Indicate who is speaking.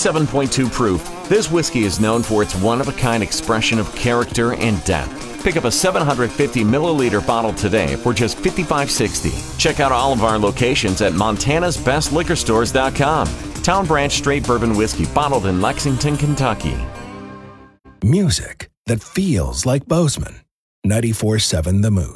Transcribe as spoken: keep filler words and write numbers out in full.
Speaker 1: ninety-seven point two proof, this whiskey is known for its one-of-a-kind expression of character and depth. Pick up a seven hundred fifty milliliter bottle today for just fifty-five dollars and sixty cents. Check out all of our locations at montanas best liquor stores dot com. Town Branch Straight Bourbon Whiskey, bottled in Lexington, Kentucky.
Speaker 2: Music that feels like Bozeman. ninety-four seven The Moose.